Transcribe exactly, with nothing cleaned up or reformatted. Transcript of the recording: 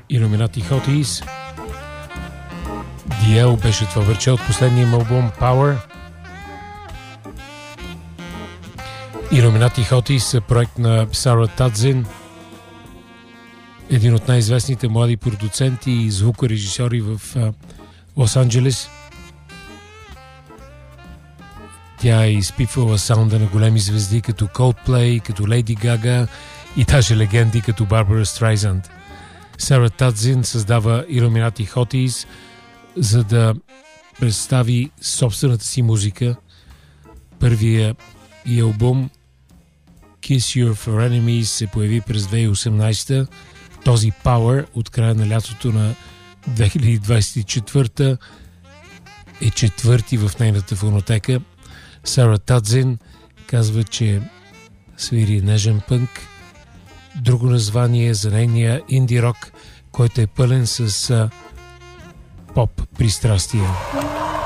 Illuminati Hotties. Диел беше това върче от последния албум Power. Illuminati Hotties са проект на Сара Тадзин, един от най-известните млади продуценти и звукорежисьори в Лос-Анджелес. Тя е изпипвала саунда на големи звезди като Coldplay, като Lady Gaga и даже легенди като Барбара Страйзанд. Сара Тадзин създава Illuminati Hotties, за да представи собствената си музика. Първия и албум Kiss Your For Enemies се появи през две хиляди и осемнадесета. Този Power от края на лятото на две хиляди двадесет и четвърта е четвърти в нейната фонотека. Сара Тадзин казва, че свири нежен пънк. Друго название за нейния инди рок, който е пълен с поп пристрастия.